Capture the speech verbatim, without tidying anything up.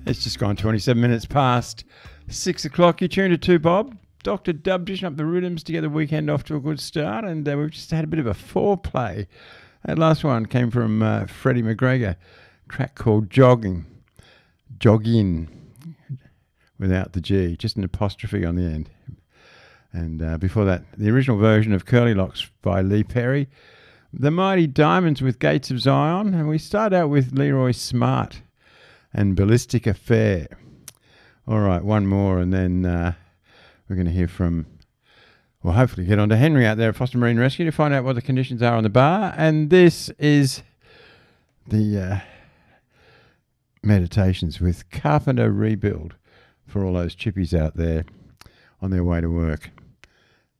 It's just gone twenty-seven minutes past six o'clock. You tuned to two Bob. Doctor Dub dishing up the rhythms to get the weekend off to a good start, and uh, we've just had a bit of a foreplay. That last one came from uh, Freddie McGregor, a track called Jogging. Jogging, without the G, just an apostrophe on the end. And uh, before that, the original version of Curly Locks by Lee Perry, The Mighty Diamonds with Gates of Zion, and we start out with Leroy Smart and Ballistic Affair. All right, one more, and then uh, we're going to hear from, well, hopefully get on to Henry out there at Foster Marine Rescue to find out what the conditions are on the bar. And this is the uh, Meditations with Carpenter Rebuild for all those chippies out there on their way to work.